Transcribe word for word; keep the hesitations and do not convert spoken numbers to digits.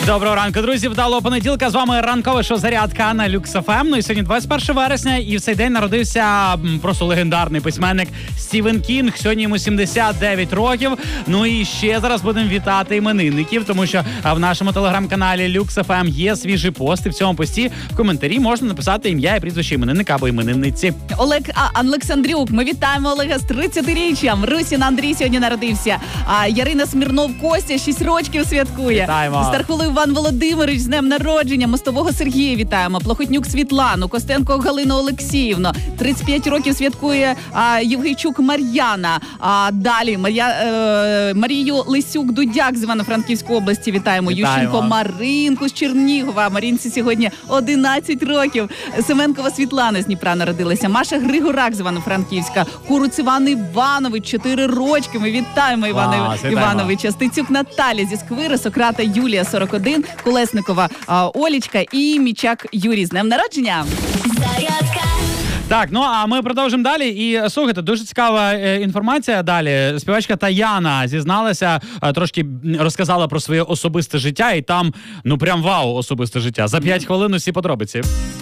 Доброго ранку, друзі. Вдалого понеділка. З вами ранкове шоу «Зарядка» на Люкс еф ем. Ну і сьогодні двадцять перше вересня, і в цей день народився просто легендарний письменник Стівен Кінг. Сьогодні йому сімдесят дев'ять років. Ну і ще зараз будемо вітати іменинників, тому що в нашому телеграм-каналі Люкс еф ем є свіжий пост, і в цьому пості в коментарі можна написати ім'я і прізвище іменинника або іменинниці. Олег а, Олександрюк. Ми вітаємо Олега з тридцятиріччям. Русін Андрій сьогодні народився. А Ярина Смірнов Костя шість років святкує. Вітаємо. Стархолий Іван Володимирович з днем народження. Мостового Сергія вітаємо. Плохотнюк Світлану, Костенко Галину Олексіївну. тридцять п'ять років святкує а, Євгейчук Мар'яна. А далі Мар'я, е, Марію Лисюк Дудяк з Івано-Франківської області вітаємо. Вітаємо. Ющенко Маринку з Чернігова. Марінці сьогодні одинадцять років. Семенкова Світлана з Дніпра народилася. Маша Григорак з Івано-Франківська. Куруц Іван Іванович, чотири рочки. Ми вітаємо Івана Клас, вітаємо. Івановича. Стецюк Наталя зі Сквири, Сократа Юлія, сорок один, Колесникова а, Олічка і Мічак Юрій з днем народження. Зарядка. Так, ну а ми продовжимо далі. І слухайте, дуже цікава е, інформація далі. Співачка Таяна зізналася, е, трошки розказала про своє особисте життя, і там, ну прям вау, особисте життя. За п'ять хвилин усі подробиці.